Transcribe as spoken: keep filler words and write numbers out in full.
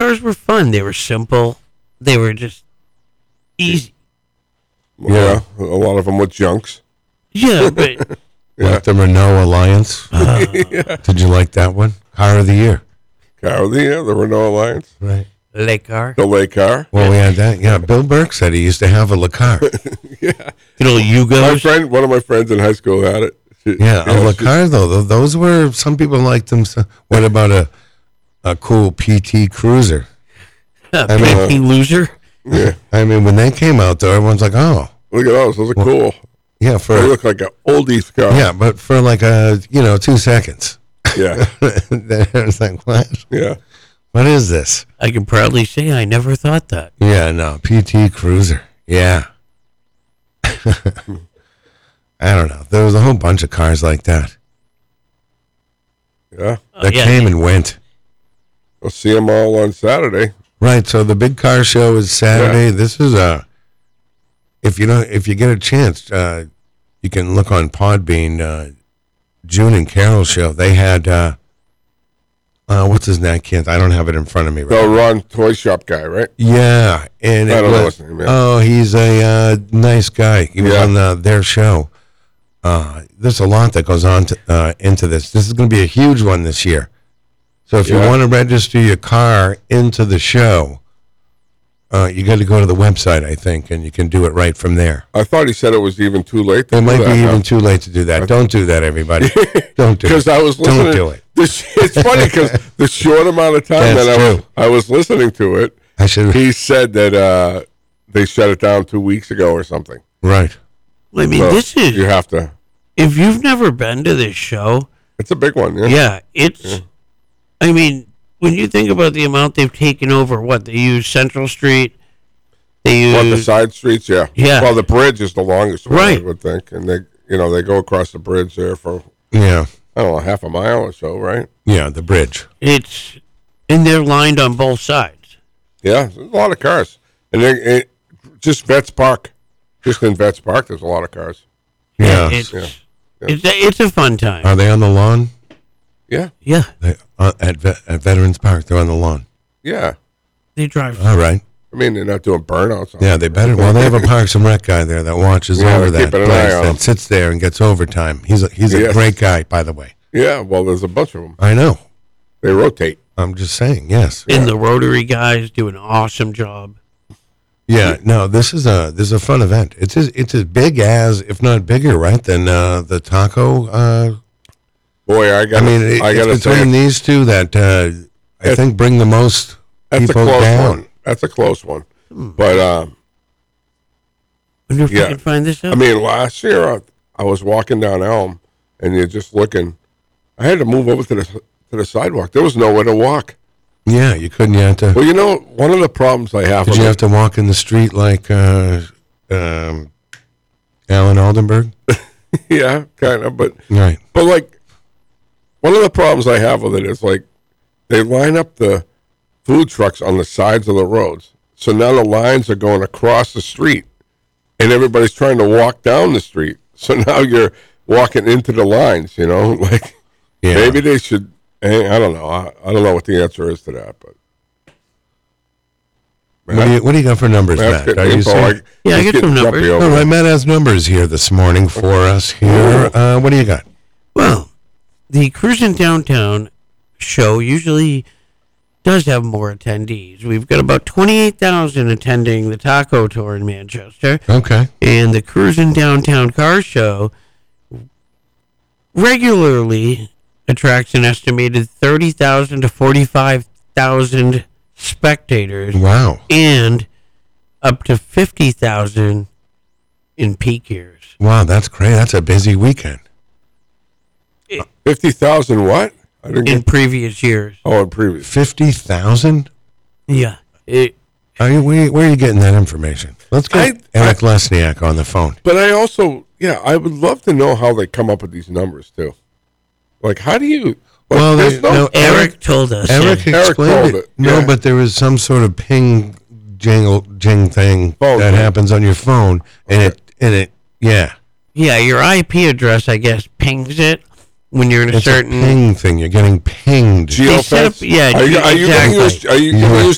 cars were fun. They were simple. They were just easy. Yeah, a lot of them with junks. Yeah, but yeah. Like the Renault Alliance. Uh, yeah. Did you like that one? Car of the year. Car of the year, the Renault Alliance. Right. Le Car. The Le Car. Well, we had that. Yeah, Bill Burke said he used to have a Le Car. yeah. You know, Yugos. My friend, one of my friends in high school had it. She, yeah, yeah, a Le Car, though. Those were, some people liked them. So, what about a a cool P T Cruiser? A I mean, P T loser? Yeah. I mean, when they came out, though, everyone's like, oh. Look at those. Those are well, cool. Yeah, for. They look like an oldies car. Yeah, but for like, a, you know, two seconds. Yeah. It's like, what? Yeah. What is this? I can proudly say I never thought that. Yeah, no, P T Cruiser. Yeah. I don't know. There was a whole bunch of cars like that. Yeah. That uh, yeah, came yeah. and went. We'll see them all on Saturday. Right. So the big car show is Saturday. Yeah. This is a. If you know, if you get a chance, uh, you can look on Podbean. Uh, June and Carol show. They had. Uh, Uh, what's his name? I can't. I don't have it in front of me right now. The Ron Toy Shop guy, right? Yeah, and I it don't was, know his name. Yeah. Oh, he's a uh, nice guy. He was yeah. on the, their show. Uh, there's a lot that goes on to, uh, into this. This is going to be a huge one this year. So if yeah. you want to register your car into the show, uh, you got to go to the website, I think, and you can do it right from there. I thought he said it was even too late. To it do might that, be huh? even too late to do that. Don't do that, everybody. Don't do it. Because I was listening. Don't do it. This, it's funny because the short amount of time That's that I was, true. I was listening to it, I should. he said that uh, they shut it down two weeks ago or something. Right. Well, I mean, So this is. You have to. If you've never been to this show. It's a big one, yeah. Yeah, it's. Yeah. I mean, when you think about the amount they've taken over, what, they use Central Street? They use. What, the side streets, yeah. Yeah. Well, the bridge is the longest one, right. I would think. And they, you know, they go across the bridge there for. Yeah. I don't know, half a mile or so, right? Yeah, the bridge. It's, and they're lined on both sides. Yeah, there's a lot of cars. And then it, just Vets Park, just in Vets Park, there's a lot of cars. Yeah. It's, yeah. yeah. it's, a, it's a fun time. Are they on the lawn? Yeah. Yeah. They, uh, at, Ve- at Veterans Park, they're on the lawn. Yeah. They drive. All right. I mean, they're not doing burnouts. On Yeah, they better. Well, they have a Parks and Rec guy there that watches yeah, over that place, that sits there and gets overtime. He's a, he's a yes. great guy, by the way. Yeah, well, there's a bunch of them. I know. They rotate. I'm just saying, yes. And yeah. the Rotary guys do an awesome job. Yeah, no, this is a this is a fun event. It's as, it's as big as, if not bigger, right, than uh, the taco. Uh, Boy, I got. I mean, it, I got it's to between say, these two that uh, I think bring the most that's people a close down. one. That's a close one. Hmm. But um, I wonder if yeah. I can find this out. I mean, last year I, I was walking down Elm, and you're just looking. I had to move over to the to the sidewalk. There was nowhere to walk. Yeah, you couldn't. You had to. Well, you know, one of the problems I have. Did you have to walk in the street like uh, um, Alan Aldenberg? Yeah, kind of, but right. But like, one of the problems I have with it is like, they line up the food trucks on the sides of the roads, so now the lines are going across the street, and everybody's trying to walk down the street. So now you're walking into the lines. You know, like yeah. maybe they should. I don't know. I, I don't know what the answer is to that, but. What do, you, what do you got for numbers, Matt? Matt? Are you I, yeah, I get some numbers. All right, Matt has numbers here this morning for us here. Uh, what do you got? Well, the Cruising Downtown show usually does have more attendees. We've got about twenty-eight thousand attending the Taco Tour in Manchester. Okay. And the Cruising Downtown Car Show regularly attracts an estimated thirty thousand to forty-five thousand spectators. Wow. And up to fifty thousand in peak years. Wow, that's great. That's a busy weekend. fifty thousand what? I didn't in get... previous years. Oh, in previous. fifty thousand? Yeah. It, are you, where, where are you getting that information? Let's get I, Eric I, Lesniak on the phone. But I also, yeah, I would love to know how they come up with these numbers, too. Like, how do you... Like, well, they, no, no, Eric, Eric told us. Eric yeah. explained Eric it. it. No, yeah. but there was some sort of ping jingle jing thing phone that thing. happens on your phone, and okay. it and it yeah. Yeah, your I P address, I guess, pings it when you're in a it's certain a ping thing. You're getting pinged. Geofence? Yeah, are you, are exactly. you going to use, are you going to use